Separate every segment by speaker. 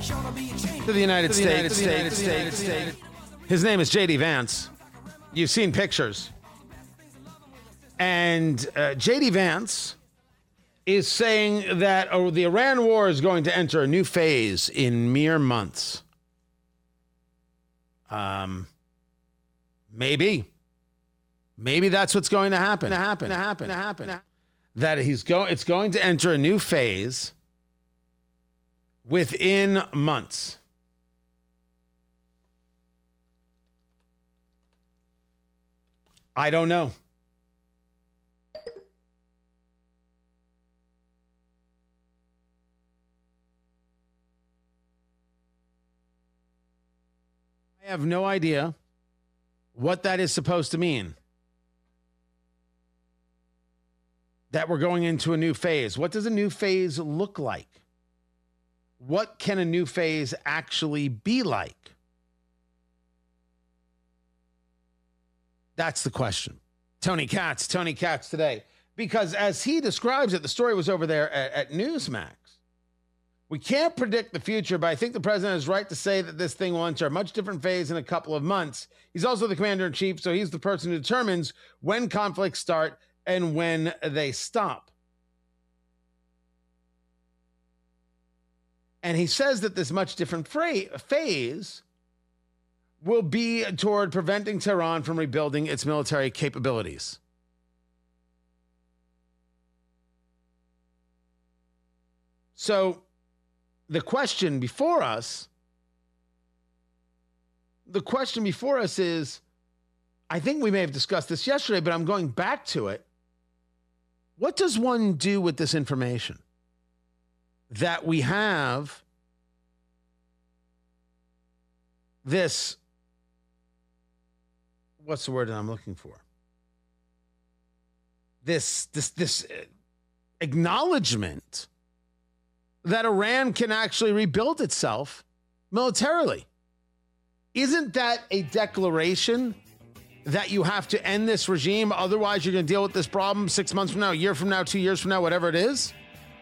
Speaker 1: to the United States. His name is J.D. Vance. You've seen pictures. And J.D. Vance is saying that the Iran war is going to enter a new phase in mere months. Maybe that's what's going to happen. That it's going to enter a new phase within months. I don't know. I have no idea what that is supposed to mean. That we're going into a new phase. What does a new phase look like? What can a new phase actually be like? That's the question. Tony Katz today. Because as he describes it, the story was over there at Newsmax. We can't predict the future, but I think the president is right to say that this thing will enter a much different phase in a couple of months. He's also the commander-in-chief, so he's the person who determines when conflicts start and when they stop. And he says that this much different phase will be toward preventing Tehran from rebuilding its military capabilities. So the question before us is, I think we may have discussed this yesterday, but I'm going back to it. What does one do with this information? That we have this, what's the word that I'm looking for? This acknowledgement that Iran can actually rebuild itself militarily. Isn't that a declaration that you have to end this regime? Otherwise, you're going to deal with this problem 6 months from now, a year from now, 2 years from now, whatever it is?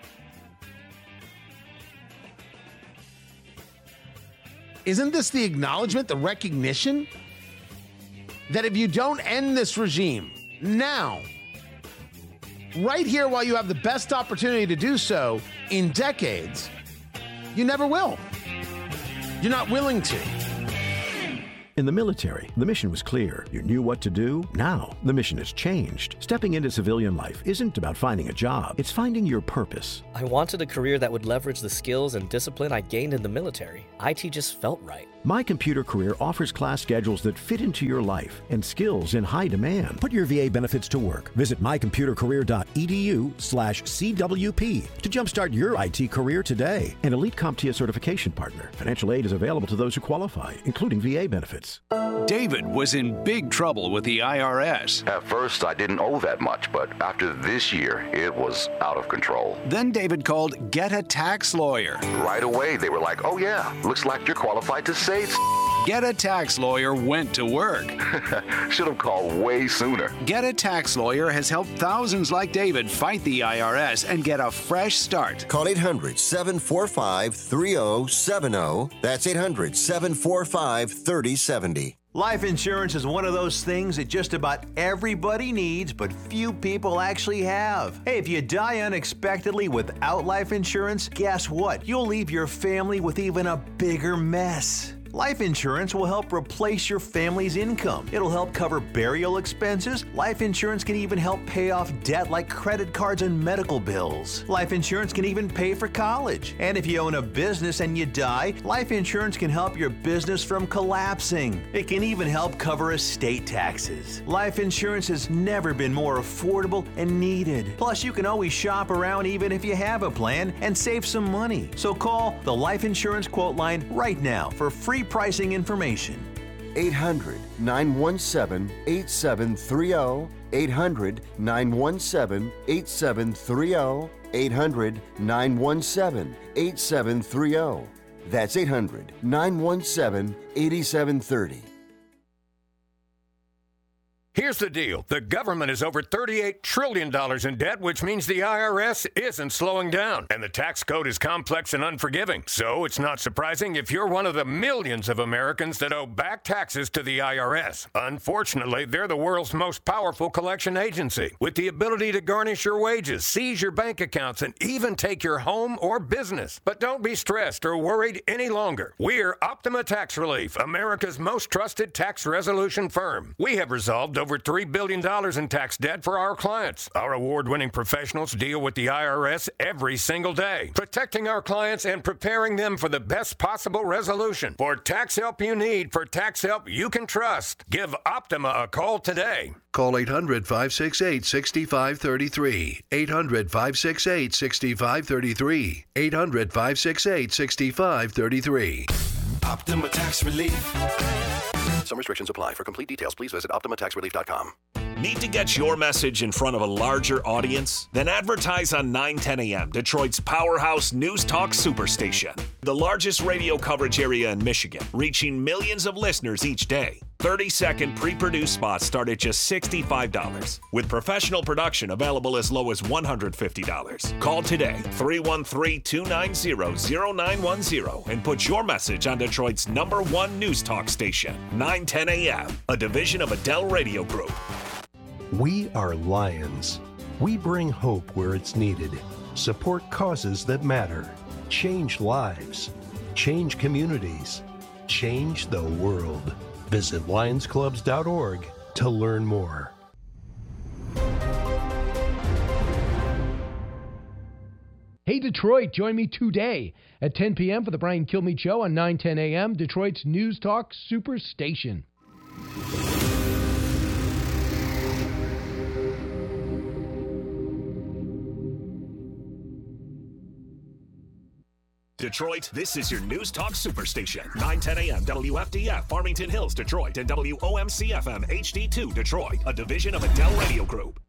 Speaker 1: Isn't this the acknowledgement, the recognition that if you don't end this regime now, right here while you have the best opportunity to do so in decades, you never will. You're not willing to.
Speaker 2: In the military, the mission was clear. You knew what to do. Now, the mission has changed. Stepping into civilian life isn't about finding a job. It's finding your purpose.
Speaker 3: I wanted a career that would leverage the skills and discipline I gained in the military. IT just felt right.
Speaker 2: My Computer Career offers class schedules that fit into your life and skills in high demand. Put your VA benefits to work. Visit mycomputercareer.edu/CWP to jumpstart your IT career today. An elite CompTIA certification partner. Financial aid is available to those who qualify, including VA benefits.
Speaker 4: David was in big trouble with the IRS.
Speaker 5: At first, I didn't owe that much, but after this year, it was out of control.
Speaker 4: Then David called Get a Tax Lawyer.
Speaker 5: Right away, they were like, oh yeah, looks like you're qualified to save.
Speaker 4: Get a Tax Lawyer went to work.
Speaker 5: Should have called way sooner.
Speaker 4: Get a Tax Lawyer has helped thousands like David fight the IRS and get a fresh start.
Speaker 6: Call 800-745-3070. That's 800-745-3070.
Speaker 7: Life insurance is one of those things that just about everybody needs, but few people actually have. Hey, if you die unexpectedly without life insurance, guess what? You'll leave your family with even a bigger mess. Life insurance will help replace your family's income. It'll help cover burial expenses. Life insurance can even help pay off debt like credit cards and medical bills. Life insurance can even pay for college. And if you own a business and you die, life insurance can help your business from collapsing. It can even help cover estate taxes. Life insurance has never been more affordable and needed. Plus, you can always shop around even if you have a plan and save some money. So call the Life Insurance Quote Line right now for free pricing information.
Speaker 6: 800-917-8730. 800-917-8730. 800-917-8730. That's 800-917-8730.
Speaker 8: Here's the deal. The government is over $38 trillion in debt, which means the IRS isn't slowing down. And the tax code is complex and unforgiving. So it's not surprising if you're one of the millions of Americans that owe back taxes to the IRS. Unfortunately, they're the world's most powerful collection agency, with the ability to garnish your wages, seize your bank accounts, and even take your home or business. But don't be stressed or worried any longer. We're Optima Tax Relief, America's most trusted tax resolution firm. We have resolved over $3 billion in tax debt for our clients. Our award-winning professionals deal with the IRS every single day, protecting our clients and preparing them for the best possible resolution. For tax help you need, for tax help you can trust, give Optima a call today.
Speaker 9: Call 800-568-6533. 800-568-6533. 800-568-6533.
Speaker 10: Optima Tax Relief.
Speaker 11: Some restrictions apply. For complete details, please visit OptimaTaxRelief.com.
Speaker 12: Need to get your message in front of a larger audience? Then advertise on 910 AM, Detroit's powerhouse news talk superstation. The largest radio coverage area in Michigan, reaching millions of listeners each day. 30-second pre-produced spots start at just $65, with professional production available as low as $150. Call today, 313-290-0910, and put your message on Detroit's #1 news talk station, 910 AM, a division of Adele Radio Group.
Speaker 13: We are Lions. We bring hope where it's needed, support causes that matter, change lives, change communities, change the world. Visit lionsclubs.org to learn more.
Speaker 14: Hey, Detroit, join me today at 10 p.m. for the Brian Kilmeade Show on 910 a.m., Detroit's News Talk Superstation.
Speaker 12: Detroit, this is your News Talk Superstation. 910 AM, WFDF, Farmington Hills, Detroit, and WOMC-FM HD2, Detroit, a division of Adele Radio Group.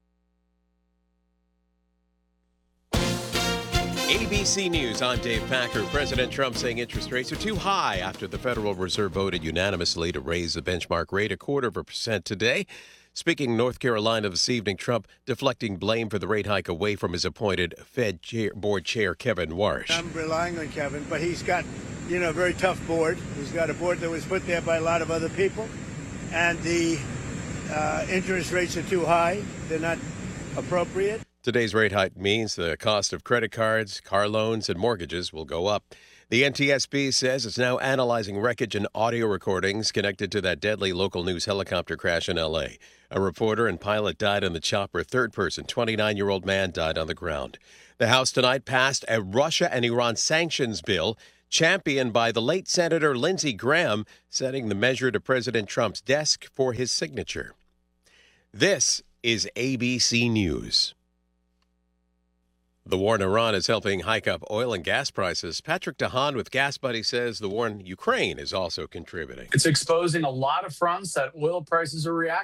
Speaker 15: ABC News, I'm Dave Packer. President Trump saying interest rates are too high after the Federal Reserve voted unanimously to raise the benchmark rate 0.25% today. Speaking in North Carolina this evening, Trump deflecting blame for the rate hike away from his appointed Fed board chair, Kevin Warsh.
Speaker 16: I'm relying on Kevin, but he's got, a very tough board. He's got a board that was put there by a lot of other people, and the interest rates are too high. They're not appropriate.
Speaker 15: Today's rate hike means the cost of credit cards, car loans, and mortgages will go up. The NTSB says it's now analyzing wreckage and audio recordings connected to that deadly local news helicopter crash in L.A. A reporter and pilot died on the chopper. Third person, 29-year-old man, died on the ground. The House tonight passed a Russia and Iran sanctions bill championed by the late Senator Lindsey Graham, sending the measure to President Trump's desk for his signature. This is ABC News. The war in Iran is helping hike up oil and gas prices. Patrick DeHaan with Gas Buddy says the war in Ukraine is also contributing.
Speaker 17: It's exposing a lot of fronts that oil prices are reacting.